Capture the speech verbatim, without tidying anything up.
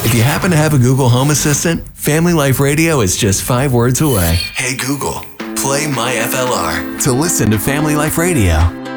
If you happen to have a Google Home Assistant, Family Life Radio is just five words away. Hey Google, play My F L R to listen to Family Life Radio.